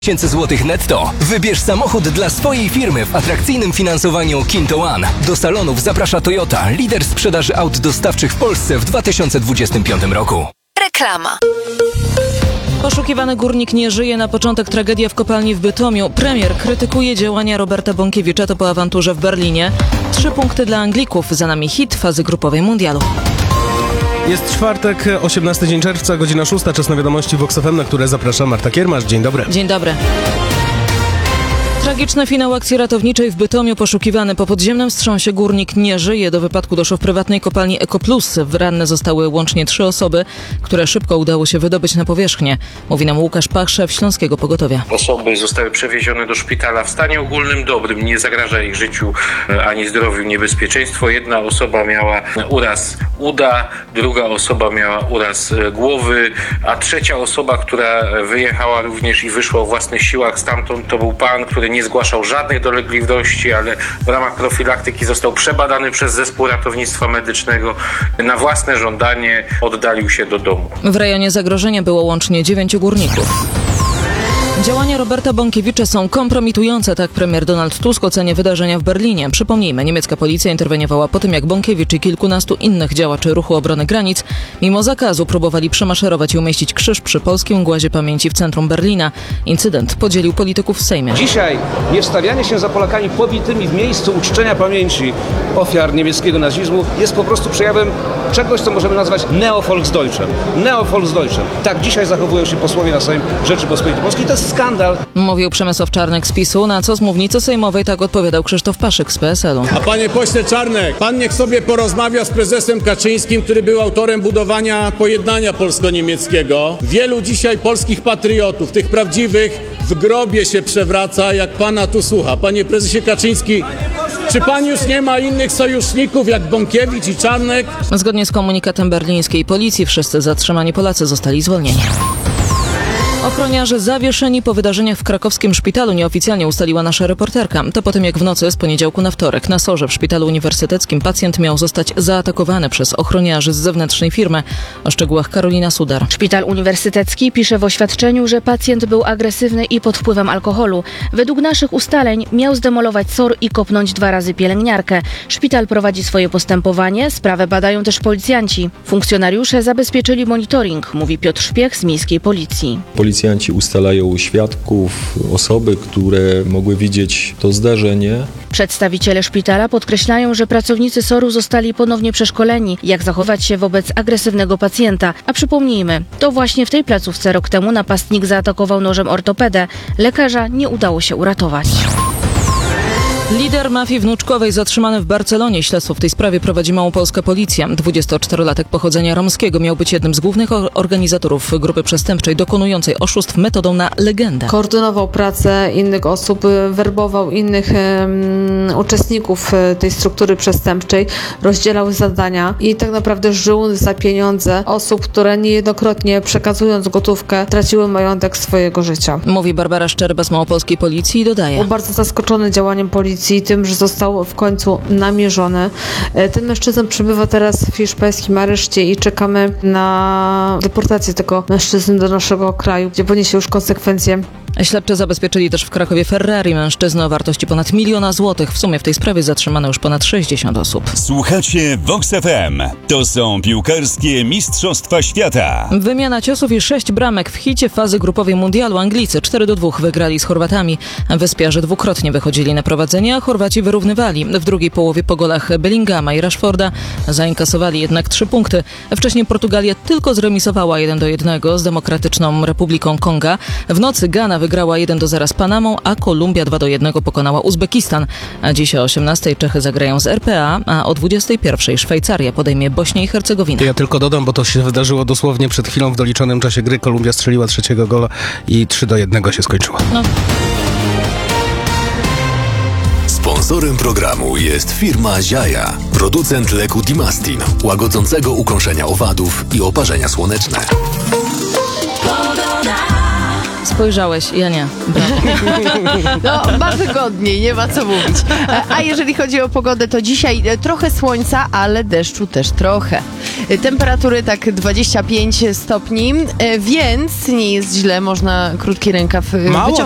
1000 złotych netto. Wybierz samochód dla swojej firmy w atrakcyjnym finansowaniu Kinto One. Do salonów zaprasza Toyota, lider sprzedaży aut dostawczych w Polsce w 2025 roku. Reklama. Poszukiwany górnik nie żyje. Na początek tragedia w kopalni w Bytomiu. Premier krytykuje działania Roberta Bąkiewicza, to po awanturze w Berlinie. 3 punkty dla Anglików. Za nami hit fazy grupowej mundialu. Jest czwartek, 18 dzień czerwca, godzina 6, czas na wiadomości Vox FM, na które zaprasza Marta Kiermasz. Dzień dobry. Dzień dobry. Tragiczny finał akcji ratowniczej w Bytomiu. Poszukiwany po podziemnym wstrząsie górnik nie żyje. Do wypadku doszło w prywatnej kopalni EcoPlus. Ranne zostały łącznie 3 osoby, które szybko udało się wydobyć na powierzchnię. Mówi nam Łukasz Pach, szef Śląskiego Pogotowia. Osoby zostały przewiezione do szpitala w stanie ogólnym dobrym. Nie zagraża ich życiu ani zdrowiu niebezpieczeństwo. Jedna osoba miała uraz uda, druga osoba miała uraz głowy, a trzecia osoba, która wyjechała również i wyszła o własnych siłach stamtąd, to był pan, który nie zgłaszał żadnych dolegliwości, ale w ramach profilaktyki został przebadany przez zespół ratownictwa medycznego. Na własne żądanie oddalił się do domu. W rejonie zagrożenia było łącznie 9 górników. Działania Roberta Bąkiewicza są kompromitujące, tak premier Donald Tusk ocenia wydarzenia w Berlinie. Przypomnijmy, niemiecka policja interweniowała po tym, jak Bąkiewicz i kilkunastu innych działaczy ruchu obrony granic mimo zakazu próbowali przemaszerować i umieścić krzyż przy polskim głazie pamięci w centrum Berlina. Incydent podzielił polityków w Sejmie. Dzisiaj niewstawianie się za Polakami pobitymi w miejscu uczczenia pamięci ofiar niemieckiego nazizmu jest po prostu przejawem czegoś, co możemy nazwać Neo-Volksdeutschem. Neo-Volksdeutschem. Tak dzisiaj zachowują się posłowie na Sejm Rzeczypospolitej Polskiej. To jest skandal. Mówił Przemysław Czarnek z PiS-u, na co z mównicy sejmowej tak odpowiadał Krzysztof Paszyk z PSL-u. A panie pośle Czarnek, pan niech sobie porozmawia z prezesem Kaczyńskim, który był autorem budowania pojednania polsko-niemieckiego. Wielu dzisiaj polskich patriotów, tych prawdziwych, w grobie się przewraca, jak pana tu słucha. Panie prezesie Kaczyński, czy pan już nie ma innych sojuszników jak Bąkiewicz i Czarnek? Zgodnie z komunikatem berlińskiej policji wszyscy zatrzymani Polacy zostali zwolnieni. Ochroniarze zawieszeni po wydarzeniach w krakowskim szpitalu, nieoficjalnie ustaliła nasza reporterka. To po tym, jak w nocy z poniedziałku na wtorek na SOR-ze w szpitalu uniwersyteckim pacjent miał zostać zaatakowany przez ochroniarzy z zewnętrznej firmy. O szczegółach Karolina Sudar. Szpital uniwersytecki pisze w oświadczeniu, że pacjent był agresywny i pod wpływem alkoholu. Według naszych ustaleń miał zdemolować SOR i kopnąć 2 razy pielęgniarkę. Szpital prowadzi swoje postępowanie, sprawę badają też policjanci. Funkcjonariusze zabezpieczyli monitoring, mówi Piotr Szpiech z miejskiej policji. Policjanci ustalają świadków, osoby, które mogły widzieć to zdarzenie. Przedstawiciele szpitala podkreślają, że pracownicy SOR-u zostali ponownie przeszkoleni, jak zachować się wobec agresywnego pacjenta. A przypomnijmy, to właśnie w tej placówce rok temu napastnik zaatakował nożem ortopedę. Lekarza nie udało się uratować. Lider mafii wnuczkowej zatrzymany w Barcelonie. Śledztwo w tej sprawie prowadzi małopolska policja. 24-latek pochodzenia romskiego miał być jednym z głównych organizatorów grupy przestępczej dokonującej oszustw metodą na legendę. Koordynował pracę innych osób, werbował innych uczestników tej struktury przestępczej, rozdzielał zadania i tak naprawdę żył za pieniądze osób, które niejednokrotnie przekazując gotówkę traciły majątek swojego życia. Mówi Barbara Szczerba z małopolskiej policji i dodaje. Był bardzo zaskoczony działaniem policji i tym, że został w końcu namierzony. Ten mężczyzna przebywa teraz w hiszpańskim areszcie i czekamy na deportację tego mężczyzny do naszego kraju, gdzie poniesie już konsekwencje. Śledczy zabezpieczyli też w Krakowie Ferrari mężczyznę o wartości ponad 1 miliona złotych. W sumie w tej sprawie zatrzymano już ponad 60 osób. Słuchacie Vox FM. To są piłkarskie Mistrzostwa Świata. Wymiana ciosów i 6 bramek w hicie fazy grupowej mundialu. Anglicy 4-2 wygrali z Chorwatami. Wyspiarze dwukrotnie wychodzili na prowadzenie, a Chorwaci wyrównywali. W drugiej połowie po golach Bellingama i Rashforda zainkasowali jednak 3 punkty. Wcześniej Portugalia tylko zremisowała 1-1 z Demokratyczną Republiką Konga. W nocy Gana wygrała 1-0 z Panamą, a Kolumbia 2-1 pokonała Uzbekistan. A dziś o 18:00 Czechy zagrają z RPA, a o 21:00 Szwajcaria podejmie Bośnię i Hercegowinę. Ja tylko dodam, bo to się wydarzyło dosłownie przed chwilą w doliczonym czasie gry. Kolumbia strzeliła 3. gola i 3-1 się skończyło. Sponsorem programu jest firma Ziaja, producent leku Dimastin, łagodzącego ukąszenia owadów i oparzenia słoneczne. Spojrzałeś, ja nie. No, ma wygodniej, nie ma co mówić. A jeżeli chodzi o pogodę, to dzisiaj trochę słońca, ale deszczu też trochę. Temperatury tak 25 stopni, więc nie jest źle, można krótki rękaw wyciągnąć.